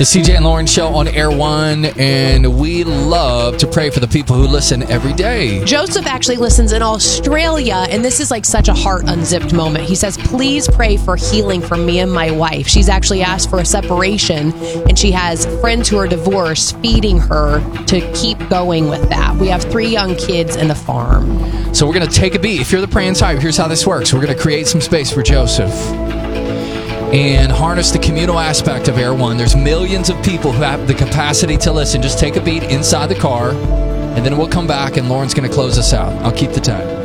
The CJ and Lauren Show on Air One, and we love to pray for the people who listen every day. Joseph actually listens in Australia, and this is like such a heart unzipped moment. He says, please pray for healing for me and my wife. She's actually asked for a separation, and she has friends who are divorced feeding her to keep going with that. We have 3 young kids and a farm. So we're going to take a beat. If you're the praying type, here's how this works. We're going to create some space for Joseph and harness the communal aspect of Air One. There's millions of people who have the capacity to listen. Just take a beat inside the car, and then we'll come back, and Lauren's going to close us out. I'll keep the time.